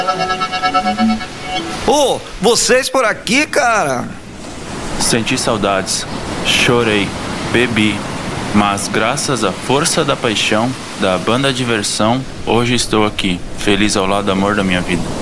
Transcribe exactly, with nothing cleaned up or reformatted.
Ô, oh, vocês por aqui, cara? Senti saudades, chorei, bebi, mas graças à força da paixão, da banda Diversão, hoje estou aqui, feliz ao lado do amor da minha vida.